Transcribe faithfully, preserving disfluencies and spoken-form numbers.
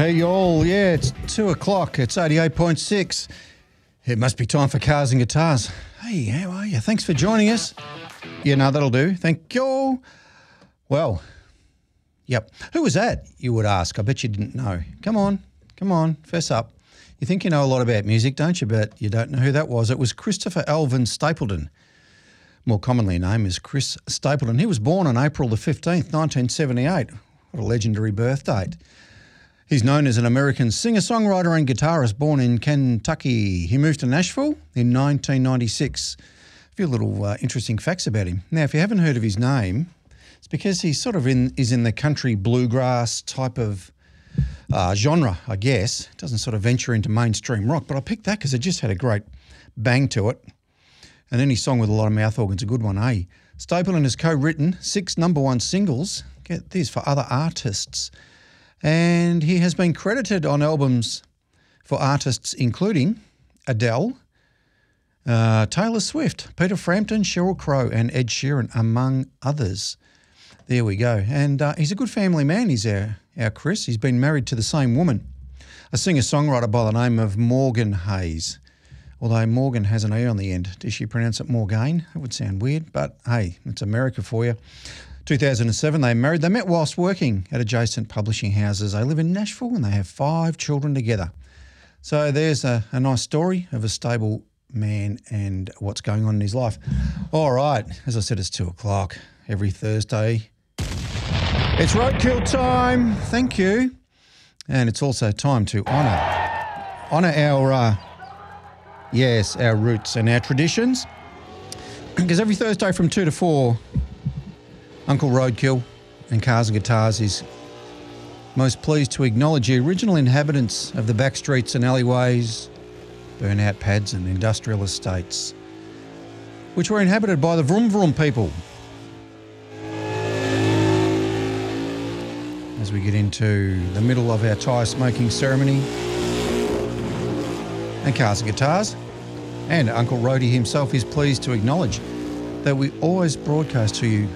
Hey y'all, yeah, it's two o'clock. It's eighty-eight point six. It must be time for Cars and Guitars. Hey, how are you? Thanks for joining us. Yeah, no, that'll do. Thank you. Well, yep. Who was that, you would ask? I bet you didn't know. Come on, come on, fess up. You think you know a lot about music, don't you? But you don't know who that was. It was Christopher Alvin Stapleton, more commonly known as Chris Stapleton. He was born on April the fifteenth, nineteen seventy-eight. What a legendary birth date. He's known as an American singer-songwriter and guitarist born in Kentucky. He moved to Nashville in nineteen ninety-six. A few little uh, interesting facts about him. Now, if you haven't heard of his name, it's because he sort of in, is in the country bluegrass type of uh, genre, I guess. Doesn't sort of venture into mainstream rock, but I picked that because it just had a great bang to it. And any song with a lot of mouth organs, a good one, eh? Stapleton has co-written six number one singles, get these, for other artists. And he has been credited on albums for artists including Adele, uh, Taylor Swift, Peter Frampton, Sheryl Crow and Ed Sheeran, among others. There we go. And uh, he's a good family man, he's our, our Chris. He's been married to the same woman, a singer-songwriter by the name of Morgan Hayes. Although Morgan has an E on the end. Does she pronounce it Morgane? That would sound weird, but hey, it's America for you. two thousand seven, they married. They met whilst working at adjacent publishing houses. They live in Nashville and they have five children together. So there's a, a nice story of a stable man and what's going on in his life. All right, as I said, it's two o'clock every Thursday. It's roadkill time. Thank you. And it's also time to honour, honour our, uh, yes, our roots and our traditions. Because every Thursday from two to four, Uncle Roadkill and Cars and Guitars is most pleased to acknowledge the original inhabitants of the back streets and alleyways, burnout pads and industrial estates, which were inhabited by the Vroom Vroom people. As we get into the middle of our tyre smoking ceremony, and Cars and Guitars, and Uncle Roadie himself is pleased to acknowledge that we always broadcast to you